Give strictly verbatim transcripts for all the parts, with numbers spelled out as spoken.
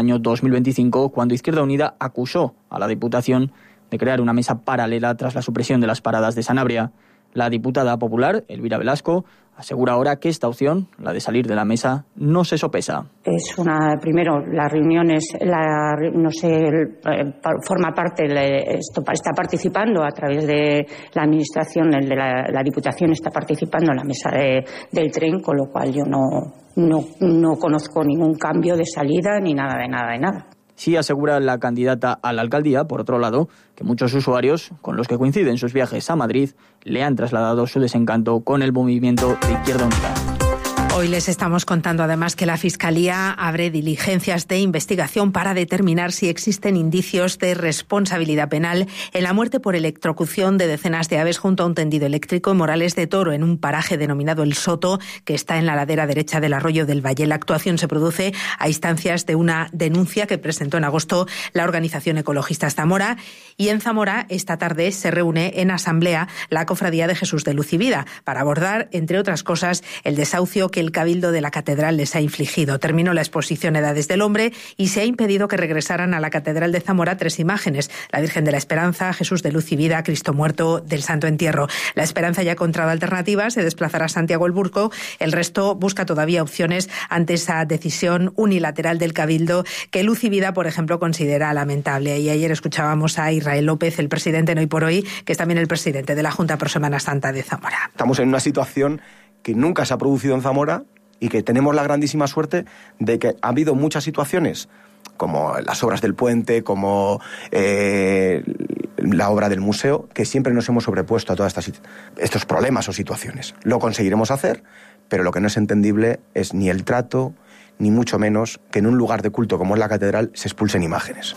año dos mil veinticinco, cuando Izquierda Unida acusó a la Diputación de crear una mesa paralela tras la supresión de las paradas de Sanabria. La diputada popular, Elvira Velasco, asegura ahora que esta opción, la de salir de la mesa, no se sopesa. Es una, primero, las reuniones, la, no sé, forma parte, esto, está participando a través de la administración, el de la, la Diputación está participando en la mesa de, del tren, con lo cual yo no, no, no conozco ningún cambio de salida ni nada de nada de nada. Sí asegura la candidata a la alcaldía, por otro lado, que muchos usuarios con los que coinciden sus viajes a Madrid le han trasladado su desencanto con el movimiento de Izquierda Unida. Hoy les estamos contando además que la Fiscalía abre diligencias de investigación para determinar si existen indicios de responsabilidad penal en la muerte por electrocución de decenas de aves junto a un tendido eléctrico en Morales de Toro, en un paraje denominado El Soto, que está en la ladera derecha del arroyo del Valle. La actuación se produce a instancias de una denuncia que presentó en agosto la organización ecologista Zamora, y en Zamora esta tarde se reúne en asamblea la Cofradía de Jesús de Luz y Vida para abordar, entre otras cosas, el desahucio que el Cabildo de la Catedral les ha infligido. Terminó la exposición Edades del Hombre y se ha impedido que regresaran a la Catedral de Zamora tres imágenes: la Virgen de la Esperanza, Jesús de Luz y Vida, Cristo Muerto del Santo Entierro. La Esperanza ya ha encontrado alternativas, se desplazará a Santiago el Burco. El resto busca todavía opciones ante esa decisión unilateral del Cabildo, que Luz y Vida, por ejemplo, considera lamentable. Y ayer escuchábamos a Israel López, el presidente en Hoy por Hoy, que es también el presidente de la Junta por Semana Santa de Zamora. Estamos en una situación que nunca se ha producido en Zamora y que tenemos la grandísima suerte de que ha habido muchas situaciones, como las obras del puente, como eh, la obra del museo, que siempre nos hemos sobrepuesto a todos estos problemas o situaciones. Lo conseguiremos hacer, pero lo que no es entendible es ni el trato, ni mucho menos que en un lugar de culto como es la catedral se expulsen imágenes.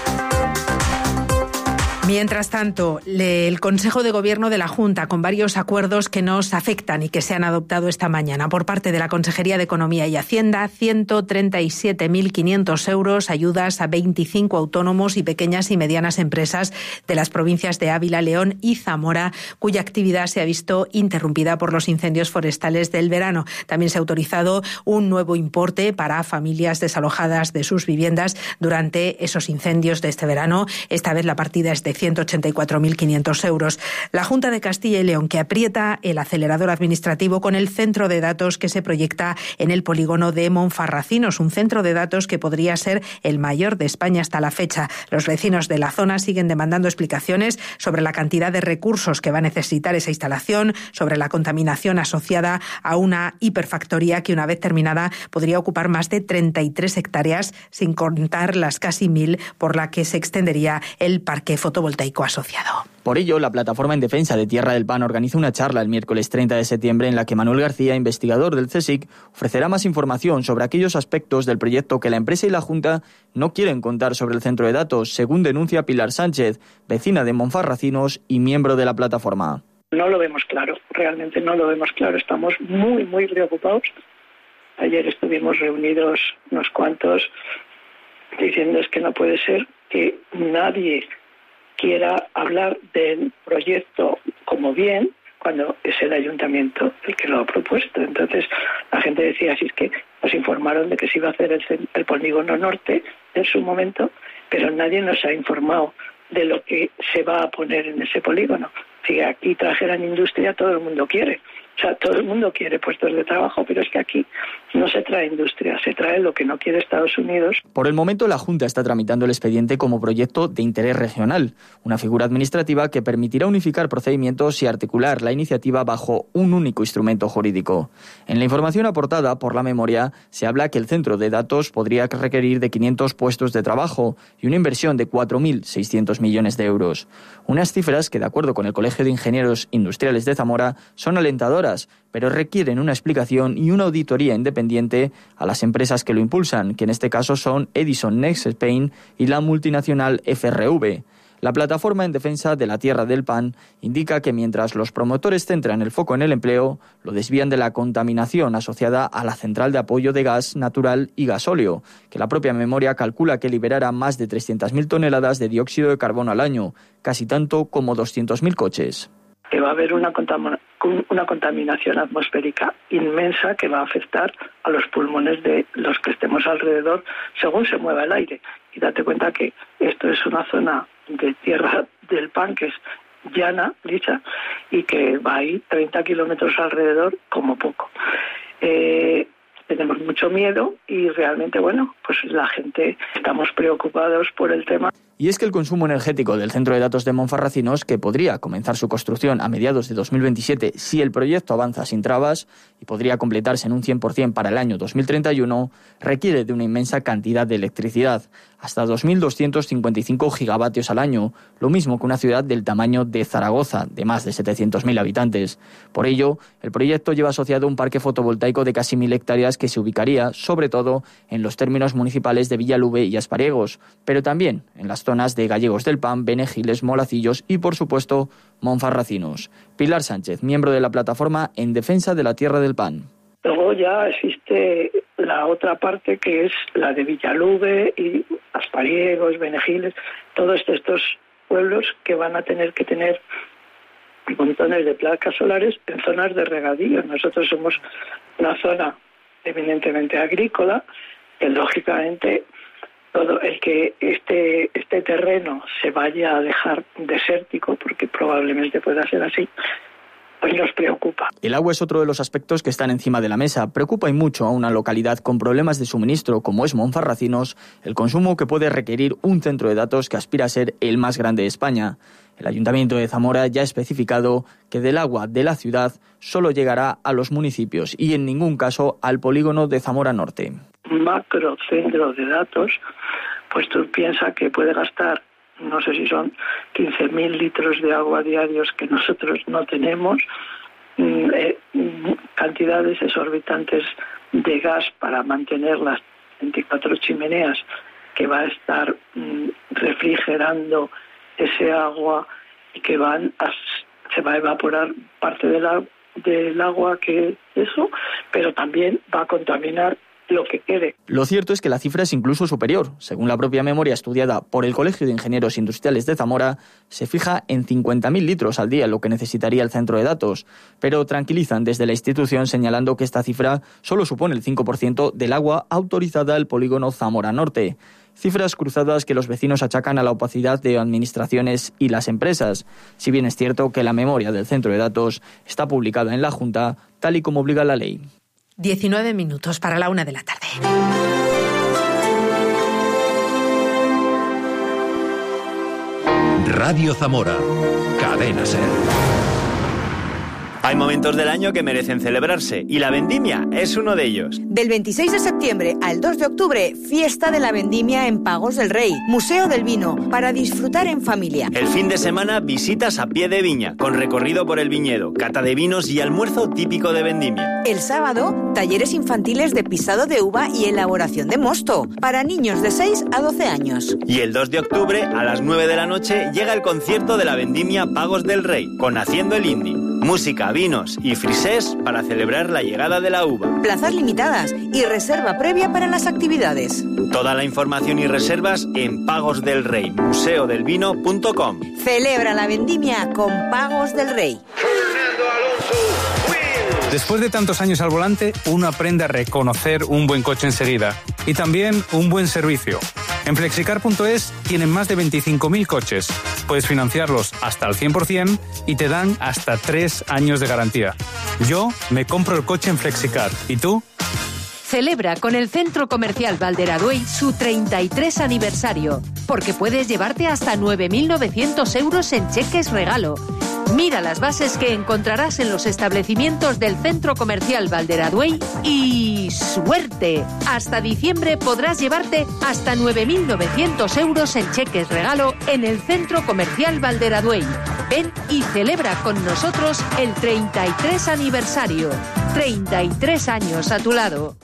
Mientras tanto, el Consejo de Gobierno de la Junta, con varios acuerdos que nos afectan y que se han adoptado esta mañana por parte de la Consejería de Economía y Hacienda, ciento treinta y siete mil quinientos euros, ayudas a veinticinco autónomos y pequeñas y medianas empresas de las provincias de Ávila, León y Zamora, cuya actividad se ha visto interrumpida por los incendios forestales del verano. También se ha autorizado un nuevo importe para familias desalojadas de sus viviendas durante esos incendios de este verano. Esta vez la partida es de ciento ochenta y cuatro mil quinientos euros. La Junta de Castilla y León, que aprieta el acelerador administrativo con el centro de datos que se proyecta en el polígono de Monfarracinos, un centro de datos que podría ser el mayor de España hasta la fecha. Los vecinos de la zona siguen demandando explicaciones sobre la cantidad de recursos que va a necesitar esa instalación, sobre la contaminación asociada a una hiperfactoría que, una vez terminada, podría ocupar más de treinta y tres hectáreas, sin contar las casi mil por la que se extendería el parque fotovoltaico voltaico asociado. Por ello, la Plataforma en Defensa de Tierra del Pan organiza una charla el miércoles treinta de septiembre en la que Manuel García, investigador del CSIC, ofrecerá más información sobre aquellos aspectos del proyecto que la empresa y la Junta no quieren contar sobre el centro de datos, según denuncia Pilar Sánchez, vecina de Monfarracinos y miembro de la plataforma. No lo vemos claro, realmente no lo vemos claro, estamos muy, muy preocupados. Ayer estuvimos reunidos unos cuantos diciendo es que no puede ser que nadie quiera hablar del proyecto como bien cuando es el ayuntamiento el que lo ha propuesto. Entonces la gente decía, si es que nos informaron de que se iba a hacer el, el polígono norte en su momento, pero nadie nos ha informado de lo que se va a poner en ese polígono. Si aquí trajeran industria, todo el mundo quiere. O sea, todo el mundo quiere puestos de trabajo, pero es que aquí no se trae industria, se trae lo que no quiere Estados Unidos. Por el momento, la Junta está tramitando el expediente como proyecto de interés regional, una figura administrativa que permitirá unificar procedimientos y articular la iniciativa bajo un único instrumento jurídico. En la información aportada por la memoria, se habla que el centro de datos podría requerir de quinientos puestos de trabajo y una inversión de cuatro mil seiscientos millones de euros. Unas cifras que, de acuerdo con el Colegio de Ingenieros Industriales de Zamora, son alentadoras, pero requieren una explicación y una auditoría independiente a las empresas que lo impulsan, que en este caso son Edison Next Spain y la multinacional F R V. La Plataforma en Defensa de la Tierra del Pan indica que mientras los promotores centran el foco en el empleo, lo desvían de la contaminación asociada a la central de apoyo de gas natural y gasóleo, que la propia memoria calcula que liberará más de trescientas mil toneladas de dióxido de carbono al año, casi tanto como doscientos mil coches. que va a haber una, contam- una contaminación atmosférica inmensa que va a afectar a los pulmones de los que estemos alrededor según se mueva el aire. Y date cuenta que esto es una zona de Tierra del Pan que es llana, lisa, y que va a ir treinta kilómetros alrededor como poco. Eh, tenemos mucho miedo y realmente, bueno, pues la gente estamos preocupados por el tema. Y es que el consumo energético del centro de datos de Monfarracinos, que podría comenzar su construcción a mediados de dos mil veintisiete si el proyecto avanza sin trabas y podría completarse en un cien por ciento para el año dos mil treinta y uno, requiere de una inmensa cantidad de electricidad, hasta dos mil doscientos cincuenta y cinco gigavatios al año, lo mismo que una ciudad del tamaño de Zaragoza, de más de setecientos mil habitantes. Por ello, el proyecto lleva asociado un parque fotovoltaico de casi mil hectáreas que se ubicaría, sobre todo, en los términos municipales de Villalube y Aspariegos, pero también en las zonas de Gallegos del Pan, Benegiles, Molacillos y, por supuesto, Monfarracinos. Pilar Sánchez, miembro de la plataforma En Defensa de la Tierra del Pan. Luego ya existe la otra parte que es la de Villalube y Aspariegos, Benegiles, todos estos pueblos que van a tener que tener montones de placas solares en zonas de regadío. Nosotros somos una zona eminentemente agrícola, que lógicamente todo el que este este terreno se vaya a dejar desértico, porque probablemente pueda ser así, pues nos preocupa. El agua es otro de los aspectos que están encima de la mesa. Preocupa y mucho a una localidad con problemas de suministro como es Monfarracinos el consumo que puede requerir un centro de datos que aspira a ser el más grande de España. El Ayuntamiento de Zamora ya ha especificado que del agua de la ciudad solo llegará a los municipios y en ningún caso al polígono de Zamora Norte. Macro centro de datos, pues tú piensas que puede gastar, no sé si son quince mil litros de agua diarios que nosotros no tenemos, eh, cantidades exorbitantes de gas para mantener las veinticuatro chimeneas que va a estar mm, refrigerando ese agua y que van a, se va a evaporar parte del, del agua que eso, pero también va a contaminar lo que quede. Lo cierto es que la cifra es incluso superior. Según la propia memoria estudiada por el Colegio de Ingenieros Industriales de Zamora, se fija en cincuenta mil litros al día lo que necesitaría el centro de datos, pero tranquilizan desde la institución señalando que esta cifra solo supone el cinco por ciento del agua autorizada al polígono Zamora Norte. Cifras cruzadas que los vecinos achacan a la opacidad de administraciones y las empresas, si bien es cierto que la memoria del centro de datos está publicada en la Junta, tal y como obliga la ley. diecinueve minutos para la una de la tarde. Radio Zamora, Cadena Ser. Hay momentos del año que merecen celebrarse y la vendimia es uno de ellos. Del veintiséis de septiembre al dos de octubre, fiesta de la vendimia en Pagos del Rey, Museo del Vino, para disfrutar en familia. El fin de semana visitas a pie de viña, con recorrido por el viñedo, cata de vinos y almuerzo típico de vendimia. El sábado, talleres infantiles de pisado de uva y elaboración de mosto, para niños de seis a doce años. Y el dos de octubre, a las nueve de la noche, llega el concierto de la vendimia Pagos del Rey, con Haciendo el Indie. Música, vinos y frisés para celebrar la llegada de la uva. Plazas limitadas y reserva previa para las actividades. Toda la información y reservas en Pagos del Rey, museo del vino punto com. Celebra la vendimia con Pagos del Rey. Después de tantos años al volante, uno aprende a reconocer un buen coche enseguida y también un buen servicio. En flexicar punto es tienen más de veinticinco mil coches. Puedes financiarlos hasta al cien por ciento y te dan hasta tres años de garantía. Yo me compro el coche en Flexicar. ¿Y tú? Celebra con el Centro Comercial Valderaduey su treinta y tres aniversario, porque puedes llevarte hasta nueve mil novecientos euros en cheques regalo. Mira las bases que encontrarás en los establecimientos del Centro Comercial Valderaduey y ¡suerte! Hasta diciembre podrás llevarte hasta nueve mil novecientos euros en cheques regalo en el Centro Comercial Valderaduey. Ven y celebra con nosotros el treinta y tres aniversario. treinta y tres años a tu lado.